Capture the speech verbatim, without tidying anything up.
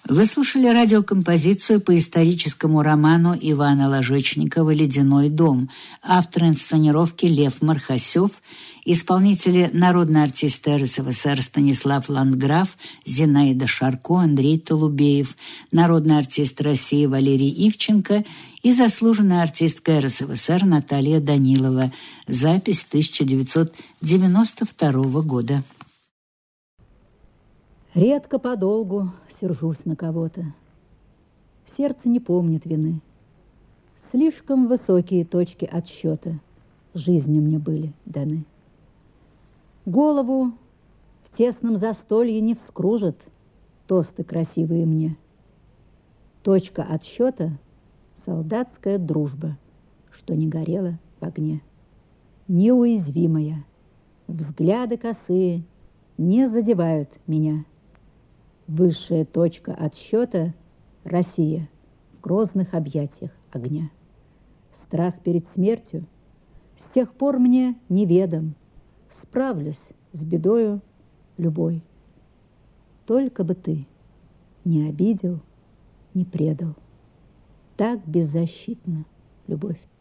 Вы слушали радиокомпозицию по историческому роману Ивана Ложечникова «Ледяной дом». Автор инсценировки Лев Мархасев, исполнители народные артисты эр эс эф эс эр Станислав Ландграф, Зинаида Шарко, Андрей Толубеев, народный артист России Валерий Ивченко и заслуженная артистка эр эс эф эс эр Наталья Данилова. Запись тысяча девятьсот девяносто второго года. Редко подолгу сержусь на кого-то. Сердце не помнит вины. Слишком высокие точки отсчета жизнью мне были даны. Голову в тесном застолье не вскружат тосты красивые мне. Точка отсчета — солдатская дружба, что не горела в огне. Неуязвимая, взгляды косые не задевают меня. Высшая точка отсчета — Россия в грозных объятиях огня. Страх перед смертью с тех пор мне неведом. Справлюсь с бедою любой. Только бы ты не обидел, не предал. Так беззащитна любовь.